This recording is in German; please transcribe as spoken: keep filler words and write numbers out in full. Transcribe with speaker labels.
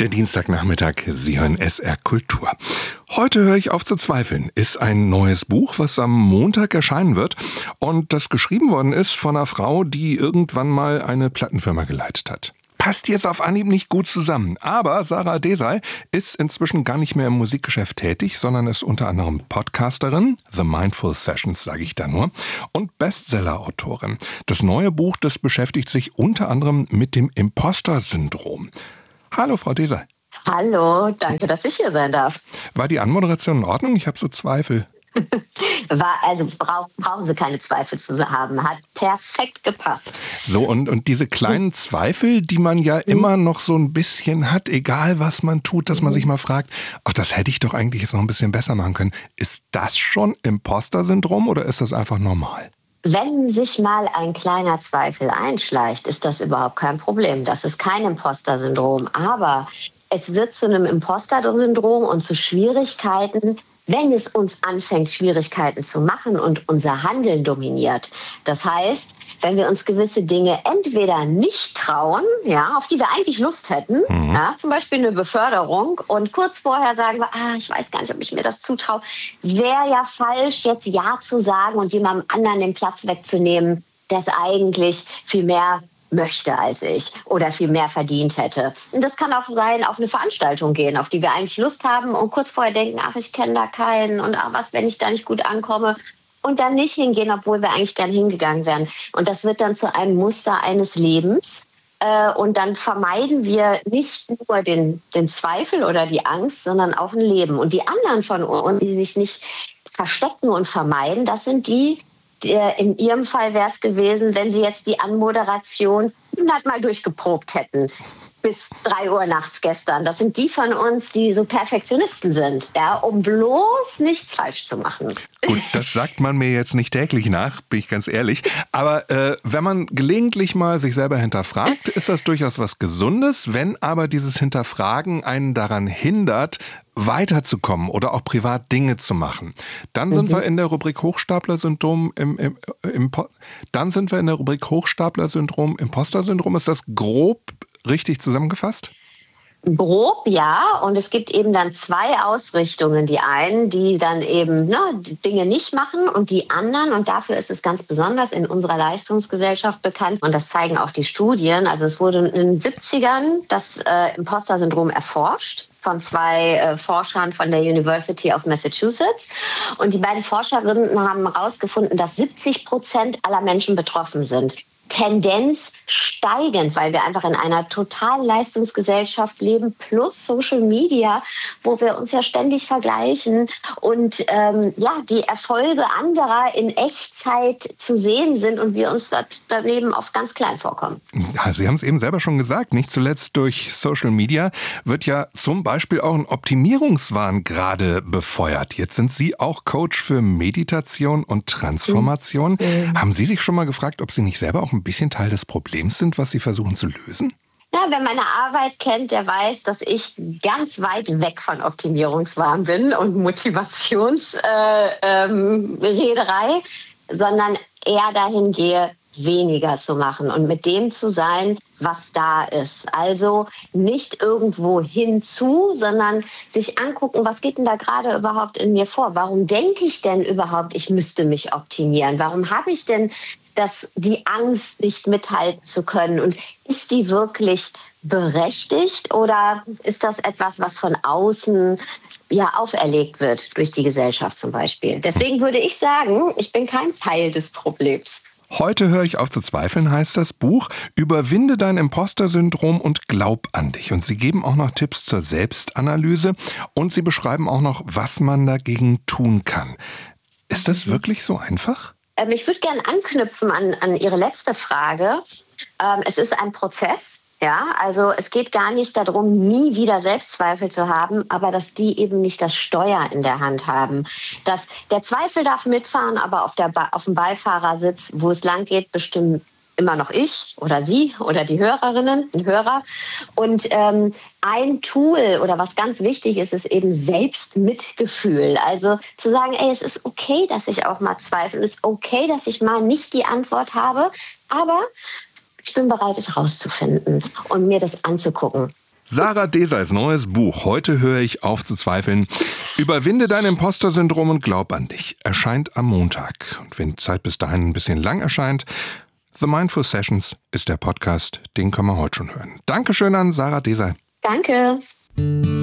Speaker 1: Der Dienstagnachmittag, Sie hören S R Kultur. Heute höre ich auf zu zweifeln, ist ein neues Buch, was am Montag erscheinen wird und das geschrieben worden ist von einer Frau, die irgendwann mal eine Plattenfirma geleitet hat. Passt jetzt auf Anhieb nicht gut zusammen, aber Sarah Desai ist inzwischen gar nicht mehr im Musikgeschäft tätig, sondern ist unter anderem Podcasterin, The Mindful Sessions sage ich da nur, und Bestseller-Autorin. Das neue Buch, das beschäftigt sich unter anderem mit dem Imposter-Syndrom. Hallo, Frau Desai.
Speaker 2: Hallo, danke, dass ich hier sein darf.
Speaker 1: War die Anmoderation in Ordnung? Ich habe so Zweifel.
Speaker 2: War, also brauch, brauchen Sie keine Zweifel zu haben. Hat perfekt gepasst.
Speaker 1: So, und, und diese kleinen Zweifel, die man ja immer noch so ein bisschen hat, egal was man tut, dass man sich mal fragt, ach, das hätte ich doch eigentlich jetzt noch ein bisschen besser machen können. Ist das schon Imposter-Syndrom oder ist das einfach normal?
Speaker 2: Wenn sich mal ein kleiner Zweifel einschleicht, ist das überhaupt kein Problem. Das ist kein Imposter-Syndrom. Aber es wird zu einem Imposter-Syndrom und zu Schwierigkeiten, wenn es uns anfängt, Schwierigkeiten zu machen und unser Handeln dominiert. Das heißt, wenn wir uns gewisse Dinge entweder nicht trauen, ja, auf die wir eigentlich Lust hätten, mhm. ja, zum Beispiel eine Beförderung, und kurz vorher sagen wir, ah, ich weiß gar nicht, ob ich mir das zutraue, wäre ja falsch, jetzt Ja zu sagen und jemandem anderen den Platz wegzunehmen, der es eigentlich viel mehr möchte als ich oder viel mehr verdient hätte. Und das kann auch sein, auf eine Veranstaltung gehen, auf die wir eigentlich Lust haben und kurz vorher denken, ach, ich kenne da keinen und ach, was, wenn ich da nicht gut ankomme, und dann nicht hingehen, obwohl wir eigentlich gern hingegangen wären. Und das wird dann zu einem Muster eines Lebens. Äh, und dann vermeiden wir nicht nur den, den Zweifel oder die Angst, sondern auch ein Leben. Und die anderen von uns, die sich nicht verstecken und vermeiden, das sind die, in Ihrem Fall wäre es gewesen, wenn Sie jetzt die Anmoderation hundertmal durchgeprobt hätten. Bis drei Uhr nachts gestern. Das sind die von uns, die so Perfektionisten sind, ja, um bloß nichts falsch zu machen.
Speaker 1: Gut, das sagt man mir jetzt nicht täglich nach, bin ich ganz ehrlich. Aber äh, wenn man gelegentlich mal sich selber hinterfragt, ist das durchaus was Gesundes. Wenn aber dieses Hinterfragen einen daran hindert, weiterzukommen oder auch privat Dinge zu machen, dann sind mhm. wir in der Rubrik Hochstapler-Syndrom im, im, im, dann sind wir in der Rubrik Hochstapler-Syndrom, Imposter-Syndrom. Ist das grob richtig zusammengefasst?
Speaker 2: Grob, ja. Und es gibt eben dann zwei Ausrichtungen. Die einen, die dann eben ne, die Dinge nicht machen, und die anderen, und dafür ist es ganz besonders in unserer Leistungsgesellschaft bekannt, und das zeigen auch die Studien. Also es wurde in den siebzigern das äh, Imposter-Syndrom erforscht von zwei äh, Forschern von der University of Massachusetts. Und die beiden Forscherinnen haben herausgefunden, dass siebzig Prozent aller Menschen betroffen sind. Tendenz steigend, weil wir einfach in einer totalen Leistungsgesellschaft leben, plus Social Media, wo wir uns ja ständig vergleichen und ähm, ja, die Erfolge anderer in Echtzeit zu sehen sind und wir uns daneben oft ganz klein vorkommen.
Speaker 1: Ja, Sie haben es eben selber schon gesagt, nicht zuletzt durch Social Media wird ja zum Beispiel auch ein Optimierungswahn gerade befeuert. Jetzt sind Sie auch Coach für Meditation und Transformation. Mhm. Haben Sie sich schon mal gefragt, ob Sie nicht selber auch ein bisschen Teil des Problems sind, was Sie versuchen zu lösen?
Speaker 2: Ja, wer meine Arbeit kennt, der weiß, dass ich ganz weit weg von Optimierungswahn bin und Motivationsrederei, äh, ähm, Rederei, sondern eher dahin gehe, weniger zu machen und mit dem zu sein, was da ist. Also nicht irgendwo hinzu, sondern sich angucken, was geht denn da gerade überhaupt in mir vor? Warum denke ich denn überhaupt, ich müsste mich optimieren? Warum habe ich denn das, die Angst, nicht mithalten zu können? Und ist die wirklich berechtigt oder ist das etwas, was von außen ja auferlegt wird durch die Gesellschaft zum Beispiel? Deswegen würde ich sagen, ich bin kein Teil des Problems.
Speaker 1: Heute höre ich auf zu zweifeln, heißt das Buch. Überwinde dein Imposter-Syndrom und glaub an dich. Und Sie geben auch noch Tipps zur Selbstanalyse und Sie beschreiben auch noch, was man dagegen tun kann. Ist das wirklich so einfach?
Speaker 2: Ähm, ich würde gerne anknüpfen an, an Ihre letzte Frage. Ähm, es ist ein Prozess. Ja, also es geht gar nicht darum, nie wieder Selbstzweifel zu haben, aber dass die eben nicht das Steuer in der Hand haben. Dass der Zweifel darf mitfahren, aber auf, der ba- auf dem Beifahrersitz, wo es lang geht, bestimmt immer noch ich oder Sie oder die Hörerinnen und Hörer. Und ähm, ein Tool oder was ganz wichtig ist, ist eben Selbstmitgefühl. Also zu sagen, ey, es ist okay, dass ich auch mal zweifle. Es ist okay, dass ich mal nicht die Antwort habe, aber ich bin bereit, es rauszufinden und mir das anzugucken.
Speaker 1: Sarah Deseys neues Buch "Heute höre ich auf zu zweifeln". Überwinde dein Imposter-Syndrom und glaub an dich. Erscheint am Montag. Und wenn die Zeit bis dahin ein bisschen lang erscheint, The Mindful Sessions ist der Podcast, den kann man heute schon hören. Dankeschön an Sarah Desey.
Speaker 2: Danke.